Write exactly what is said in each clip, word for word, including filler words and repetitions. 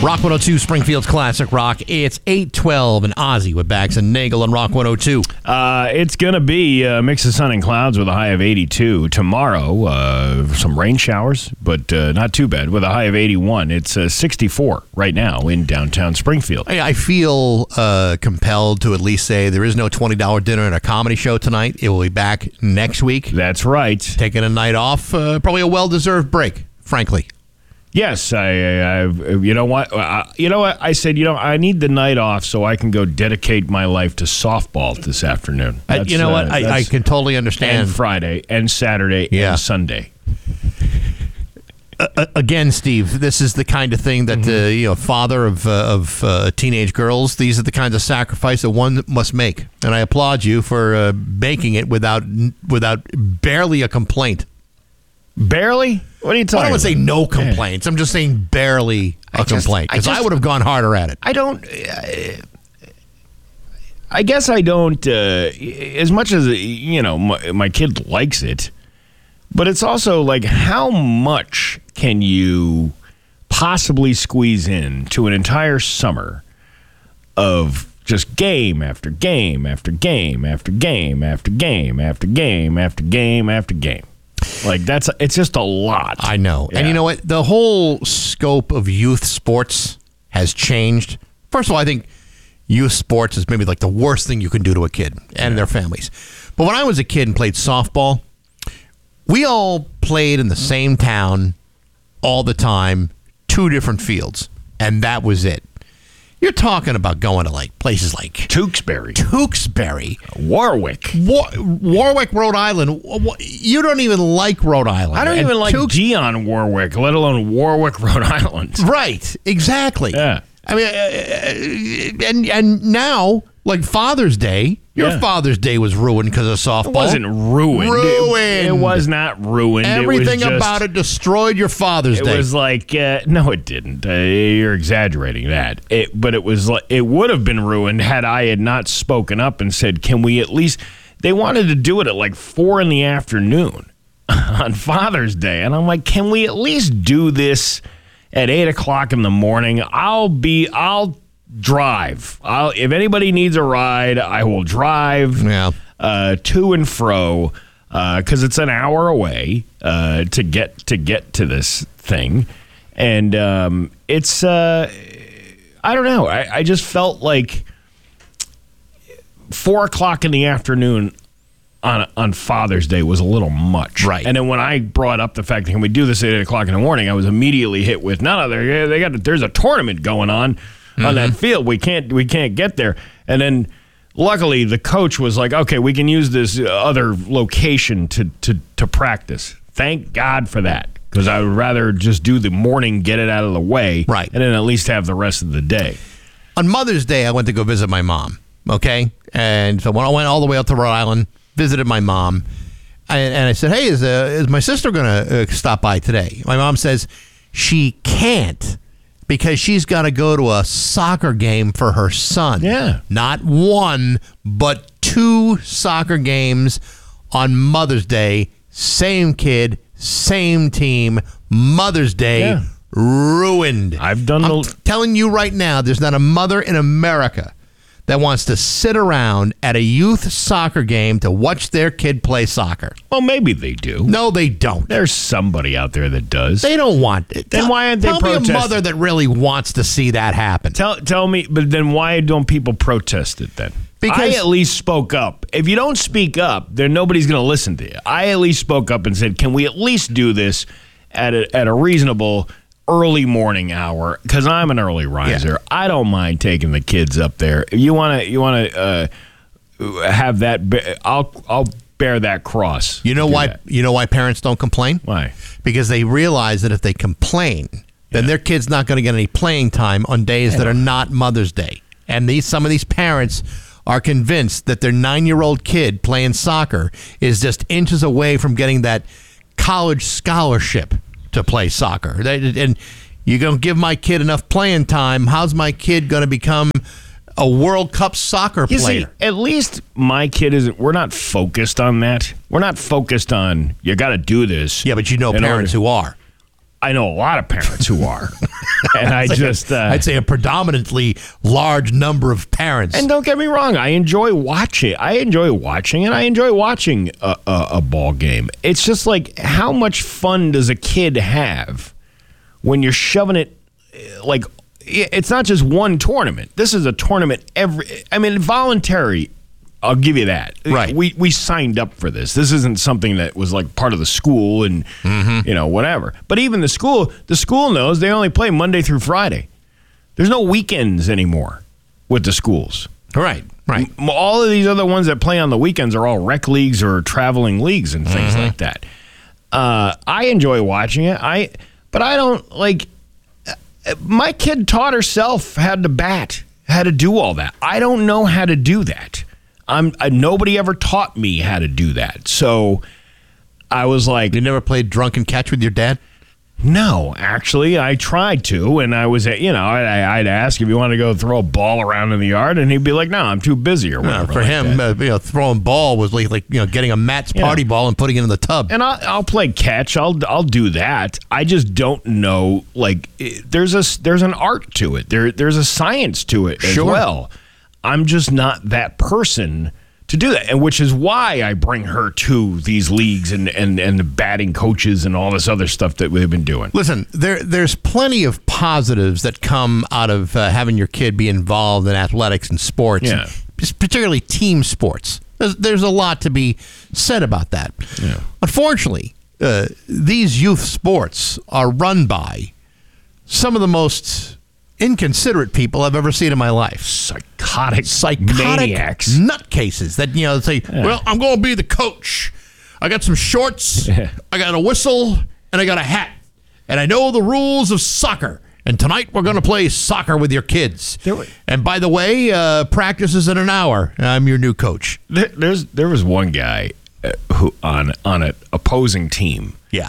Rock one oh two, Springfield's Classic Rock. It's eight twelve and Ozzy with Bags and Nagel on Rock one oh two. Uh, it's going to be a mix of sun and clouds with a high of eighty-two. Tomorrow, uh, some rain showers, but uh, not too bad, with a high of eighty-one. It's uh, sixty-four right now in downtown Springfield. I, I feel uh, compelled to at least say there is no twenty dollars dinner at a comedy show tonight. It will be back next week. That's right. Taking a night off, uh, probably a well-deserved break, frankly. Yes, I, I, I. You know what? I, you know what? I said, you know, I need the night off so I can go dedicate my life to softball this afternoon. I, you know what? Uh, I, I can totally understand. And Friday, and Saturday, yeah. and Sunday. Uh, again, Steve, this is the kind of thing that the mm-hmm. uh, you know, father of uh, of uh, teenage girls. These are the kinds of sacrifice that one must make, and I applaud you for uh, making it without without barely a complaint. Barely? What are you talking about? I don't want to say no complaints. I'm just saying barely a I just, complaint, because I, I would have gone harder at it. I don't... Uh, I guess I don't... Uh, as much as, you know, my, my kid likes it, but it's also like, how much can you possibly squeeze in to an entire summer of just game after game after game after game after game after game after game after game? Like, that's, it's just a lot. I know. Yeah. And you know what? The whole scope of youth sports has changed. First of all, I think youth sports is maybe like the worst thing you can do to a kid and yeah. their families. But when I was a kid and played softball, we all played in the same town all the time, two different fields, and that was it. You're talking about going to like places like Tewksbury, Tewksbury, Warwick, War- Warwick, Rhode Island. You don't even like Rhode Island. I don't and even like Tewks- Dionne Warwick, let alone Warwick, Rhode Island. Right, exactly. Yeah. I mean, uh, and and now, like Father's Day, your yeah. Father's Day was ruined because of softball. It wasn't ruined. Ruined. It, it was not ruined. Everything it was just, about it destroyed your Father's it Day. It was like, uh, no, it didn't. Uh, you're exaggerating that. It, but it was like, it would have been ruined had I had not spoken up and said, can we at least, they wanted to do it at like four in the afternoon on Father's Day. And I'm like, can we at least do this at eight o'clock in the morning? I'll be, I'll drive. I'll, if anybody needs a ride, I will drive yeah. uh, to and fro because uh, it's an hour away uh, to get to get to this thing, and um, it's uh, I don't know. I, I just felt like four o'clock in the afternoon on on Father's Day was a little much, right? And then when I brought up the fact that can we do this at eight o'clock in the morning, I was immediately hit with no, no, they they got there's a tournament going on. Mm-hmm. On that field, we can't we can't get there. And then, luckily, the coach was like, "Okay, we can use this other location to to to practice." Thank God for that, because I would rather just do the morning, get it out of the way, right, and then at least have the rest of the day. On Mother's Day, I went to go visit my mom. Okay, and so when I went all the way up to Rhode Island, visited my mom, and, and I said, "Hey, is uh, is my sister going to uh, stop by today?" My mom says she can't, because she's got to go to a soccer game for her son. Yeah. Not one, but two soccer games on Mother's Day. Same kid, same team. Mother's Day, yeah. ruined. I've done I'm the... telling you right now, there's not a mother in America that wants to sit around at a youth soccer game to watch their kid play soccer. Well, maybe they do. No, they don't. There's somebody out there that does. They don't want it. Then tell, why aren't they tell protesting? Tell me a mother that really wants to see that happen. Tell tell me, but then why don't people protest it then? Because I at least spoke up. If you don't speak up, then nobody's going to listen to you. I at least spoke up and said, can we at least do this at a, at a reasonable early morning hour, because I'm an early riser. Yeah. I don't mind taking the kids up there. You want to you want to uh, have that? I'll I'll bear that cross. You know why? That. You know why parents don't complain? Why? Because they realize that if they complain, then yeah. their kid's not going to get any playing time on days yeah. that are not Mother's Day. And these some of these parents are convinced that their nine-year-old kid playing soccer is just inches away from getting that college scholarship to play soccer. And you don't give my kid enough playing time, how's my kid going to become a World Cup soccer you player? See, at least my kid isn't, we're not focused on that. We're not focused on, you got to do this. Yeah, but you know parents order. who are. I know a lot of parents who are. And I just, uh, I'd say a predominantly large number of parents. and don't get me wrong, I enjoy watching. I enjoy watching, and I enjoy watching a, a, a ball game. It's just like, how much fun does a kid have when you're shoving it? Like, it's not just one tournament. This is a tournament every. I mean, voluntary. I'll give you that. Right. We we signed up for this. This isn't something that was like part of the school and Mm-hmm. you know whatever. But even the school, the school knows they only play Monday through Friday. There's no weekends anymore with the schools. Right, right. M- All of these other ones that play on the weekends are all rec leagues or traveling leagues and things Mm-hmm. like that. Uh, I enjoy watching it. I, but I don't like. uh, My kid taught herself how to bat, how to do all that. I don't know how to do that. I'm I, nobody ever taught me how to do that. So I was like, You never played drunken catch with your dad? no, actually, I tried to, and I was, you know, I, I'd ask if you want to go throw a ball around in the yard, and he'd be like, no, I'm too busy or No, whatever. for like him, that. uh, you know, throwing ball was like, like you know, getting a Matt's party ball and putting it in the tub. And I'll, I'll play catch. I'll I'll do that. I just don't know. Like, it, there's a there's an art to it. There there's a science to it as Sure. well. I'm just not that person to do that, and which is why I bring her to these leagues and and and the batting coaches and all this other stuff that we've been doing. Listen, there there's plenty of positives that come out of uh, having your kid be involved in athletics and sports, Yeah. and particularly team sports. There's, there's a lot to be said about that. Yeah. Unfortunately, uh, these youth sports are run by some of the most inconsiderate people I've ever seen in my life. Psychotic, Psychotic maniacs. nutcases that, you know, say, well, I'm going to be the coach. I got some shorts, I got a whistle, and I got a hat. And I know the rules of soccer. And tonight we're going to play soccer with your kids. There were- And by the way, uh, practice is in an hour. I'm your new coach. There, there's there was one guy uh, who on on an opposing team Yeah.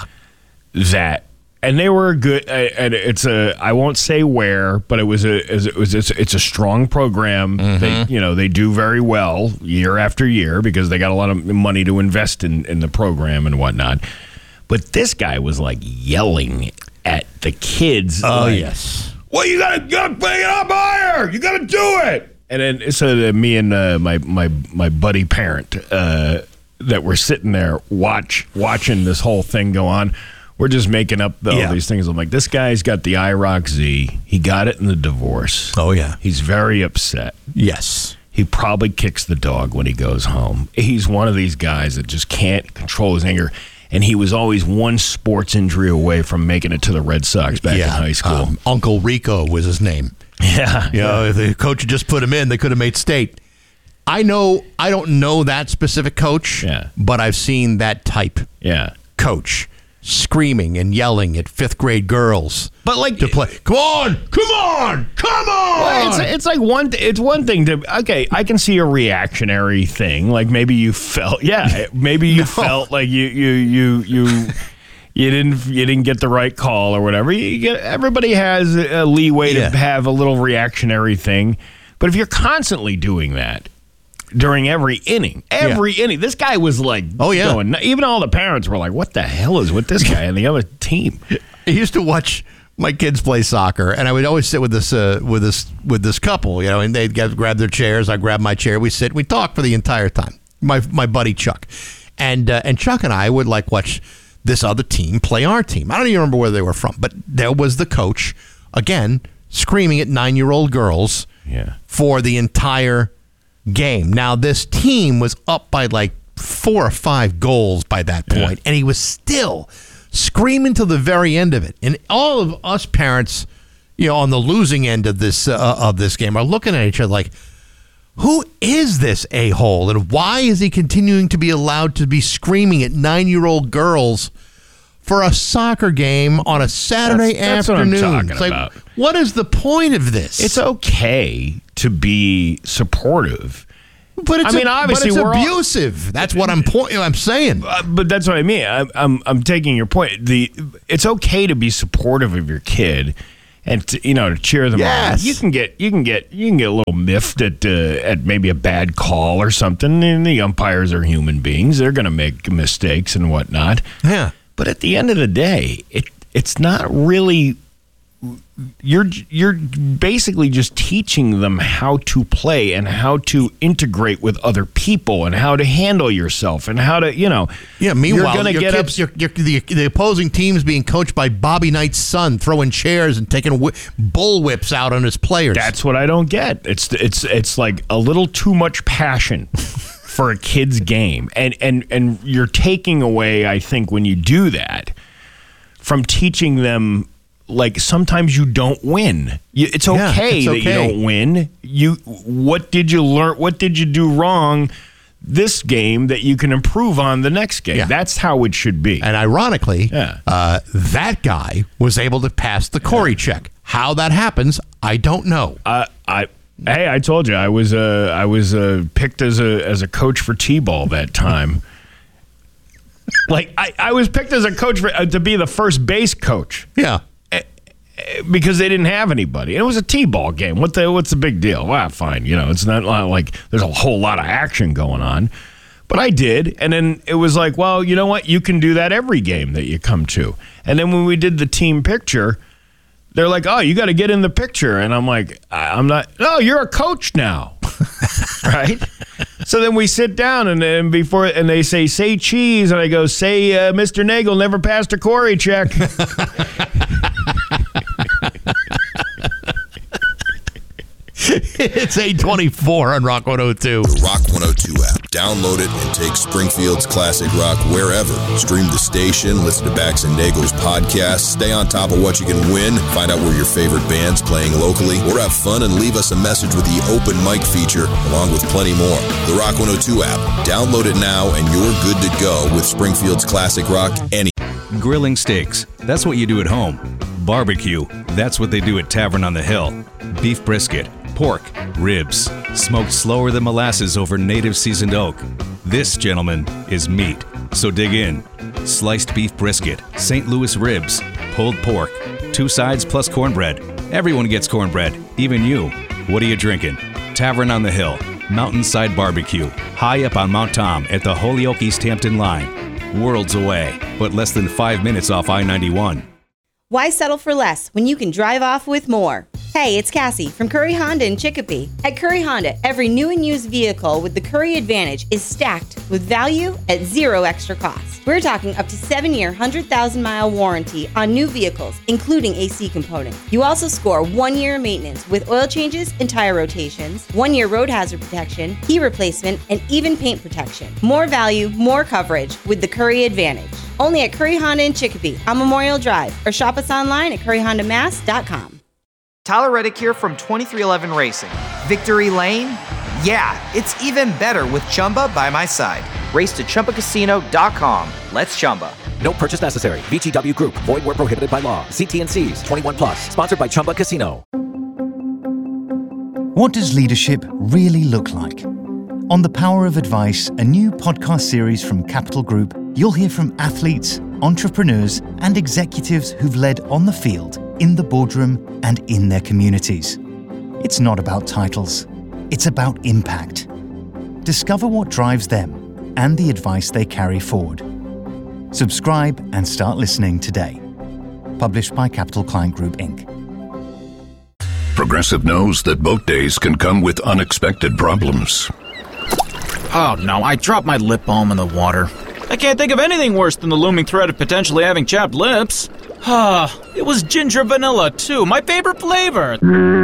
that, and they were good. Uh, and it's a I won't say where, but it was a it was it's, it's a strong program. They you know they do very well year after year because they got a lot of money to invest in in the program and whatnot. But this guy was like yelling at the kids. Oh, like, yes. well, you gotta, you gotta bring it up higher. You gotta do it. And then so uh, me and uh, my my my buddy parent uh, that were sitting there watch watching this whole thing go on. We're just making up all Yeah. these things. I'm like, this guy's got the I R O C Z. He got it in the divorce. Oh, yeah. He's very upset. Yes. He probably kicks the dog when he goes home. He's one of these guys that just can't control his anger. And he was always one sports injury away from making it to the Red Sox back in high school. Um, Uncle Rico was his name. yeah. You know, if the coach had just put him in, they could have made state. I know, I don't know that specific coach, Yeah. but I've seen that type Yeah. coach screaming and yelling at fifth grade girls But like to play. Come on, come on, come on! Well, it's, it's like one. Th- it's one thing to okay. I can see a reactionary thing. Like maybe you felt, yeah, maybe you felt like you you you you you didn't you didn't get the right call or whatever. You get everybody has a leeway Yeah. to have a little reactionary thing. But if you're constantly doing that during every inning, every inning, this guy was like, Oh, yeah. going, even all the parents were like, "What the hell is with this guy and the other team?" I used to watch my kids play soccer, and I would always sit with this uh, with this with this couple, you know, and they'd get, grab their chairs. I grab my chair. We sit. We talk for the entire time. My my buddy Chuck, and uh, and Chuck and I would like watch this other team play our team. I don't even remember where they were from, but there was the coach again screaming at nine year old girls Yeah. for the entire game. Now this team was up by like four or five goals by that point, and he was still screaming till the very end of it. And all of us parents, you know, on the losing end of this uh, of this game, are looking at each other like, who is this a-hole, and why is he continuing to be allowed to be screaming at nine-year-old girls for a soccer game on a Saturday That's- that's what I'm afternoon? talking It's like, about. what is the point of this? It's okay to be supportive. But it's I mean, a- obviously, but it's we're all- abusive. That's what I'm point. I'm saying. Uh, but that's what I mean. I'm, I'm I'm taking your point. The it's okay to be supportive of your kid, and to, you know to cheer them Yes. on. You can get you can get you can get a little miffed at uh, at maybe a bad call or something. And the umpires are human beings; they're going to make mistakes and whatnot. Yeah. But at the end of the day, it it's not really you're you're basically just teaching them how to play and how to integrate with other people and how to handle yourself and how to, you know. Yeah, meanwhile, you're gonna your get kids, up, your, your, the, the opposing team's being coached by Bobby Knight's son, throwing chairs and taking whi- bull whips out on his players. That's what I don't get. It's it's it's like a little too much passion for a kid's game. And, and, and you're taking away, I think, when you do that, from teaching them. Like, sometimes you don't win. You, it's okay, yeah, it's that okay. you don't win. You, what did you learn? What did you do wrong this game that you can improve on the next game? Yeah. That's how it should be. And ironically, Yeah. uh, that guy was able to pass the Corey yeah. check. How that happens, I don't know. Uh, I hey, I told you I was uh, I was uh, picked as a as a coach for T-ball that time. Like, I, I was picked as a coach for, uh, to be the first base coach. Yeah. Uh, because they didn't have anybody. It was a T-ball game. What the? What's the big deal? Well, fine. You know, it's not like there's a whole lot of action going on. But I did. And then it was like, well, you know what? You can do that every game that you come to. And then when we did the team picture, they're like, oh, you got to get in the picture. And I'm like, I'm not. No, you're a coach now. Right? So then we sit down, and then before, and they say, say cheese, and I go, say, uh, Mister Nagel never passed a Corey check. It's eight twenty-four on Rock one oh two. The Rock one oh two app. Download it and take Springfield's classic rock wherever. Stream the station, listen to Bax and Nagel's podcast, stay on top of what you can win, find out where your favorite band's playing locally, or have fun and leave us a message with the open mic feature, along with plenty more. The Rock one oh two app. Download it now and you're good to go with Springfield's classic rock any. Grilling steaks, that's what you do at home. Barbecue, that's what they do at Tavern on the Hill. Beef brisket, pork, ribs, smoked slower than molasses over native seasoned oak. This, gentlemen, is meat, so dig in. Sliced beef brisket, Saint Louis ribs, pulled pork, two sides plus cornbread. Everyone gets cornbread, even you. What are you drinking? Tavern on the Hill, Mountainside Barbecue, high up on Mount Tom at the Holyoke East Hampton line. Worlds away, but less than five minutes off I ninety-one. Why settle for less when you can drive off with more? Hey, it's Cassie from Curry Honda in Chicopee. At Curry Honda, every new and used vehicle with the Curry Advantage is stacked with value at zero extra cost. We're talking up to seven-year, one hundred thousand mile warranty on new vehicles, including A C components. You also score one-year maintenance with oil changes and tire rotations, one-year road hazard protection, key replacement, and even paint protection. More value, more coverage with the Curry Advantage. Only at Curry Honda in Chicopee on Memorial Drive, or shop us online at curry honda mass dot com. Tyler Reddick here from twenty-three eleven Racing. Victory Lane? Yeah, it's even better with Chumba by my side. Race to Chumba Casino dot com. Let's Chumba. No purchase necessary. V G W Group. Void where prohibited by law. See T and C's. twenty-one plus. Sponsored by Chumba Casino. What does leadership really look like? On The Power of Advice, a new podcast series from Capital Group, you'll hear from athletes, entrepreneurs, and executives who've led on the field, in the boardroom, and in their communities. It's not about titles. It's about impact. Discover what drives them and the advice they carry forward. Subscribe and start listening today. Published by Capital Client Group, Incorporated. Progressive knows that boat days can come with unexpected problems. Oh no, I dropped my lip balm in the water. I can't think of anything worse than the looming threat of potentially having chapped lips. Ah, it was ginger vanilla too, my favorite flavor.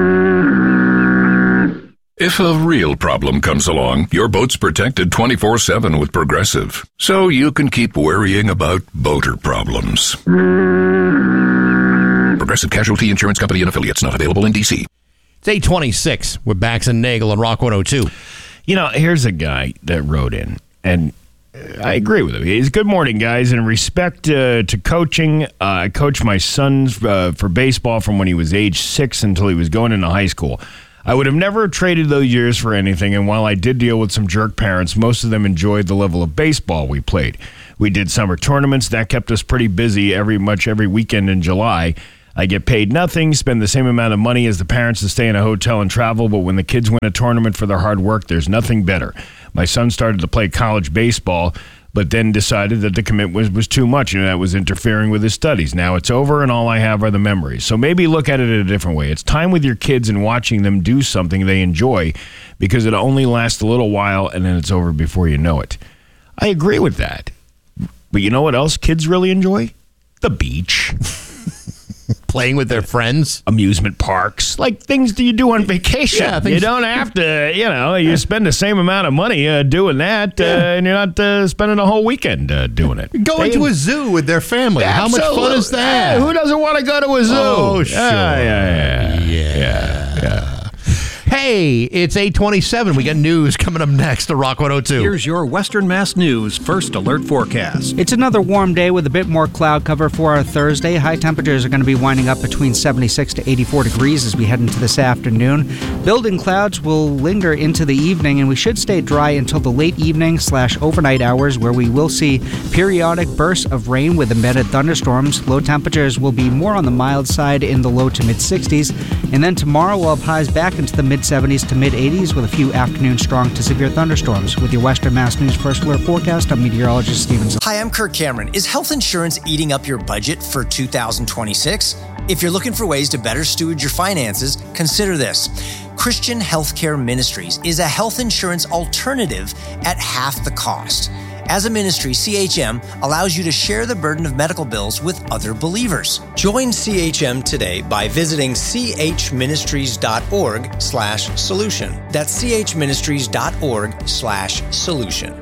If a real problem comes along, your boat's protected twenty-four seven with Progressive, so you can keep worrying about boater problems. Progressive Casualty Insurance Company and Affiliates, not available in D C. It's eight twenty-six with Bax and Nagel on Rock one oh two. You know, here's a guy that wrote in, and I agree with him. He's good morning, guys. In respect uh, to coaching, uh, I coached my sons uh, for baseball from when he was age six until he was going into high school. I would have never traded those years for anything, and while I did deal with some jerk parents, most of them enjoyed the level of baseball we played. We did summer tournaments. That kept us pretty busy every much every weekend in July. I get paid nothing, spend the same amount of money as the parents to stay in a hotel and travel, but when the kids win a tournament for their hard work, there's nothing better. My son started to play college baseball but then decided that the commitment was, was too much, and that was interfering with his studies. Now it's over, and all I have are the memories. So maybe look at it in a different way. It's time with your kids and watching them do something they enjoy, because it only lasts a little while, and then it's over before you know it. I agree with that. But you know what else kids really enjoy? The beach. Playing with their friends. Amusement parks. Like things that you do on vacation. Yeah, things- you don't have to, you know, you spend the same amount of money uh, doing that, uh, and you're not uh, spending a whole weekend uh, doing it. Going They- to a zoo with their family. How much fun is that? Yeah, who doesn't want to go to a zoo? Oh, sure. Yeah, yeah, yeah. Yeah. yeah, yeah. Hey, it's eight twenty-seven. We got news coming up next to Rock one oh two. Here's your Western Mass News First Alert Forecast. It's another warm day with a bit more cloud cover for our Thursday. High temperatures are going to be winding up between seventy-six to eighty-four degrees as we head into this afternoon. Building clouds will linger into the evening, and we should stay dry until the late evening slash overnight hours, where we will see periodic bursts of rain with embedded thunderstorms. Low temperatures will be more on the mild side in the low to mid sixties. And then tomorrow we'll have highs back into the mid seventies to mid eighties with a few afternoon strong to severe thunderstorms. With your Western Mass News First Alert Forecast, I'm meteorologist Stevenson. Hi, I'm Kirk Cameron. Is health insurance eating up your budget for two thousand twenty-six? If you're looking for ways to better steward your finances, consider this. Christian Healthcare Ministries is a health insurance alternative at half the cost. As a ministry, C H M allows you to share the burden of medical bills with other believers. Join C H M today by visiting chministries.org slash solution. That's chministries.org slash solution.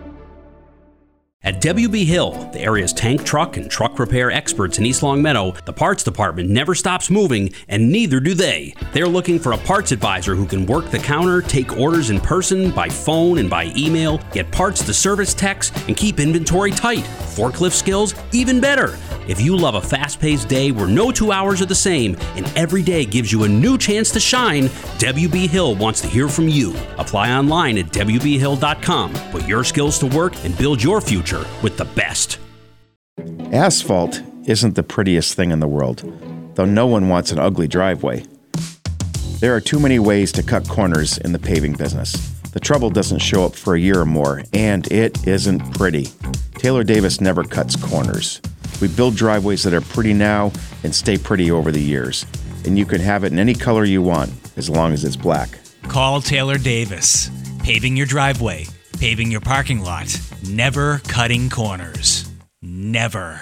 At W B Hill, the area's tank, truck, and truck repair experts in East Longmeadow, the parts department never stops moving, and neither do they. They're looking for a parts advisor who can work the counter, take orders in person, by phone, and by email, get parts to service techs, and keep inventory tight. Forklift skills, even better. If you love a fast-paced day where no two hours are the same and every day gives you a new chance to shine, W B Hill wants to hear from you. Apply online at W B hill dot com. Put your skills to work and build your future with the best. Asphalt isn't the prettiest thing in the world, though no one wants an ugly driveway. There are too many ways to cut corners in the paving business. The trouble doesn't show up for a year or more, and it isn't pretty. Taylor Davis never cuts corners. We build driveways that are pretty now and stay pretty over the years. And you can have it in any color you want, as long as it's black. Call Taylor Davis. Paving your driveway, paving your parking lot, never cutting corners. Never.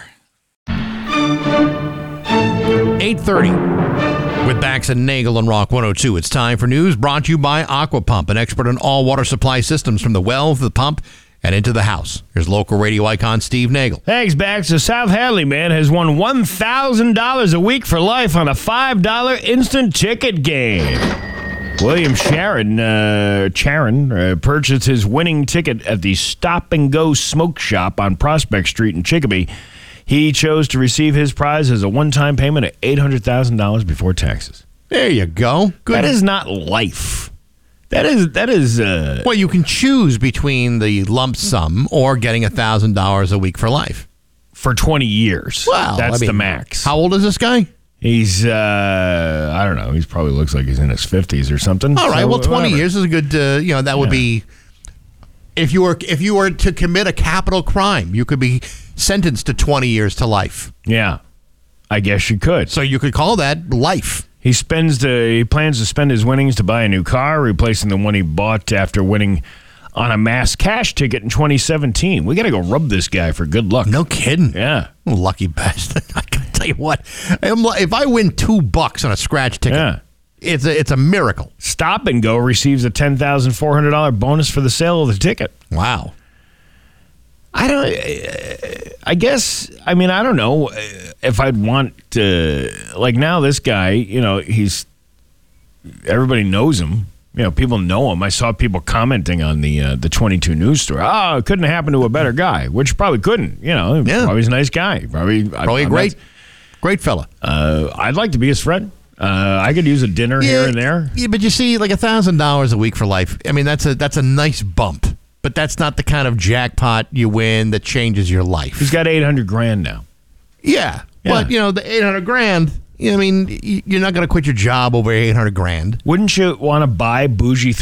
eight thirty. With Bax and Nagel on Rock one oh two, it's time for news brought to you by Aquapump, an expert in all water supply systems from the well to the pump and into the house. Here's local radio icon Steve Nagel. Thanks, Bax. The South Hadley man has won one thousand dollars a week for life on a five dollar instant ticket game. William Sharon, uh, Charon uh, purchased his winning ticket at the Stop and Go Smoke Shop on Prospect Street in Chicopee. He chose to receive his prize as a one-time payment of eight hundred thousand dollars before taxes. There you go. Good. That is not life. That is, that is... Uh, well, you can choose between the lump sum or getting one thousand dollars a week for life. For twenty years. Well, that's I mean, the max. How old is this guy? He's, uh, I don't know, he probably looks like he's in his fifties or something. All right, so, well, twenty whatever. years is a good, uh, you know, that would Yeah. be... If you were if you were to commit a capital crime, you could be sentenced to twenty years to life. Yeah, I guess you could. So you could call that life. He spends the, he plans to spend his winnings to buy a new car, replacing the one he bought after winning on a mass cash ticket in twenty seventeen. We got to go rub this guy for good luck. No kidding. Yeah. Lucky bastard. I can tell you what. I'm, li- if I win two bucks on a scratch ticket, Yeah. it's a, it's a miracle. Stop and Go receives a ten thousand four hundred dollars bonus for the sale of the ticket. Wow. I don't, I guess, I mean, I don't know if I'd want to, like now this guy, you know, he's, everybody knows him. You know, people know him. I saw people commenting on the uh, the twenty-two News story. Oh, it couldn't happen to a better guy, which probably couldn't. You know, Yeah. probably he's a nice guy. Probably, Probably a I'm great, not- great fella. Uh, I'd like to be his friend. Uh, I could use a dinner here and there. Yeah, but you see, like a thousand dollars a week for life. I mean, that's a that's a nice bump, but that's not the kind of jackpot you win that changes your life. He's got eight hundred grand now. Yeah, Yeah. but you know the eight hundred grand. I mean, y- you're not going to quit your job over eight hundred grand. Wouldn't you want to buy bougie